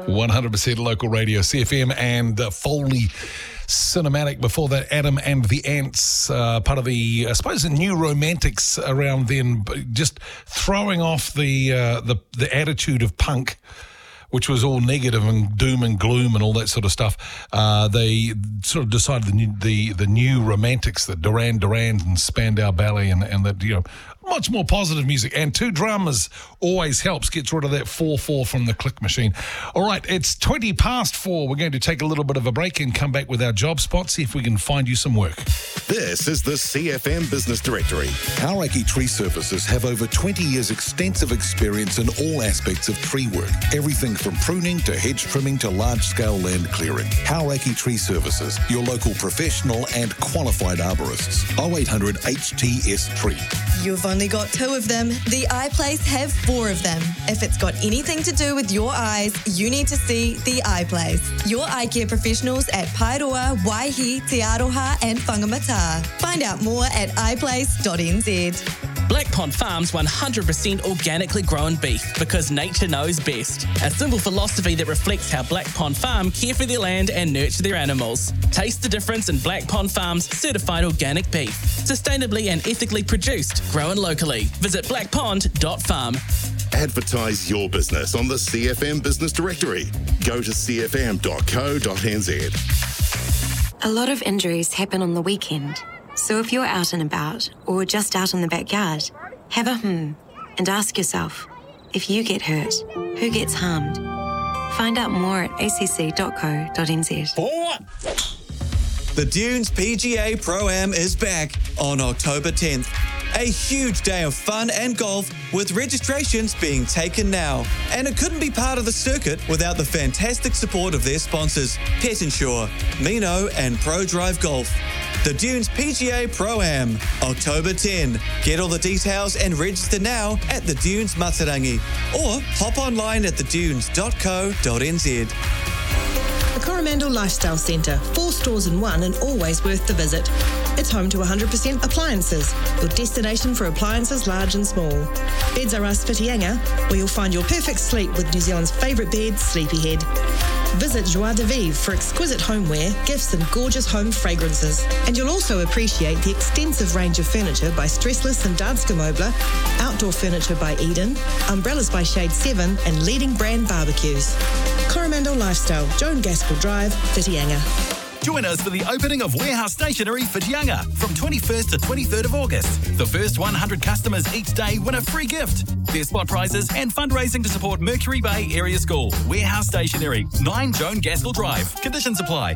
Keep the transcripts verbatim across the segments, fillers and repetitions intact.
one hundred percent local radio, C F M, and uh, Foley Cinematic. Before that, Adam and the Ants, uh, part of the, I suppose, the new romantics around then, just throwing off the uh, the the attitude of punk, which was all negative and doom and gloom and all that sort of stuff. Uh, they sort of decided the new, the, the new romantics, that Duran Duran and Spandau Ballet, and, and that, you know, much more positive music. And two drummers always helps, gets rid of that four four from the click machine. All right, it's twenty past four. We're going to take a little bit of a break and come back with our job spot, see if we can find you some work. This is the C F M Business Directory. Hauraki Tree Services have over twenty years extensive experience in all aspects of tree work. Everything from pruning to hedge trimming to large-scale land clearing. Hauraki Tree Services, your local professional and qualified arborists. oh eight hundred H T S Tree. You've only got two of them. The Eye Place have four of them. If it's got anything to do with your eyes, you need to see the Eye Place. Your eye care professionals at Paeroa, Waihi, Te Aroha and Whangamata. Find out more at i place dot n z. Black Pond Farms one hundred percent organically grown beef, because nature knows best. A simple philosophy that reflects how Black Pond Farm care for their land and nurture their animals. Taste the difference in Black Pond Farms certified organic beef. Sustainably and ethically produced, grown locally. Visit black pond dot farm. Advertise your business on the C F M Business Directory. Go to c f m dot co dot n z. A lot of injuries happen on the weekend. So if you're out and about, or just out in the backyard, have a hmm and ask yourself, if you get hurt, who gets harmed? Find out more at a c c dot co dot n z. The Dunes P G A Pro-Am is back on October tenth. A huge day of fun and golf, with registrations being taken now. And it couldn't be part of the circuit without the fantastic support of their sponsors, Pet Insure, Mino and Pro Drive Golf. The Dunes P G A Pro-Am, October tenth. Get all the details and register now at the Dunes Matarangi, or hop online at the dunes dot co dot n z. The Coromandel Lifestyle Centre, four stores in one and always worth the visit. It's home to one hundred percent appliances, your destination for appliances large and small. Beds R Us Whitianga, where you'll find your perfect sleep with New Zealand's favourite bed, Sleepyhead. Visit Joie de Vivre for exquisite homeware, gifts and gorgeous home fragrances. And you'll also appreciate the extensive range of furniture by Stressless and Danske Möbler, outdoor furniture by Eden, umbrellas by Shade seven and leading brand barbecues. Coromandel Lifestyle, Joan Gaskell Drive, Whitianga. Join us for the opening of Warehouse Stationery Whitianga from twenty-first to twenty-third of August. The first one hundred customers each day win a free gift. There's spot prizes and fundraising to support Mercury Bay Area School. Warehouse Stationery, nine Joan Gaskell Drive. Conditions apply.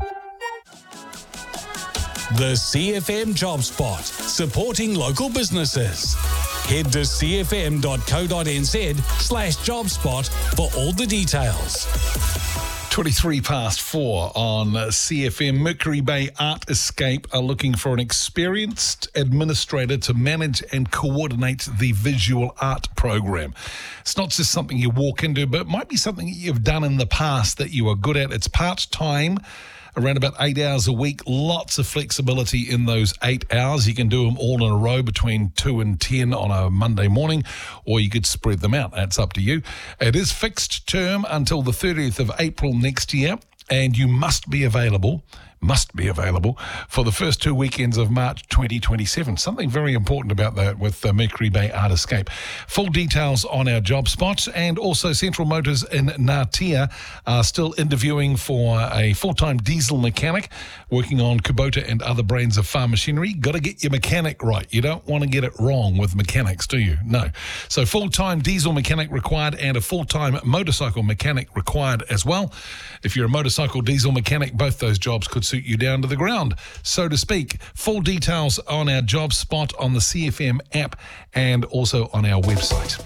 The C F M Job Spot, supporting local businesses. Head to c f m dot co dot n z slash job spot for all the details. twenty-three past four on C F M. Mercury Bay Art Escape are looking for an experienced administrator to manage and coordinate the visual art program. It's not just something you walk into, but it might be something that you've done in the past that you are good at. It's part-time, around about eight hours a week. Lots of flexibility in those eight hours. You can do them all in a row between two and ten on a Monday morning, or you could spread them out. That's up to you. It is fixed term until the thirtieth of April next year, and you must be available must be available for the first two weekends of March twenty twenty-seven. Something very important about that with uh, Mercury Bay Art Escape. Full details on our job spot, and also Central Motors in Ngatea are still interviewing for a full-time diesel mechanic working on Kubota and other brands of farm machinery. Got to get your mechanic right. You don't want to get it wrong with mechanics, do you? No. So full-time diesel mechanic required, and a full-time motorcycle mechanic required as well. If you're a motorcycle diesel mechanic, both those jobs could suit you down to the ground, so to speak. Full details on our job spot on the C F M app and also on our website.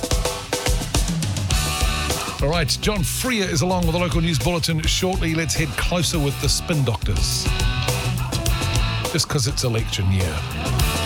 All right, John Freer is along with the local news bulletin shortly. Let's head closer with the Spin Doctors, just because it's election year.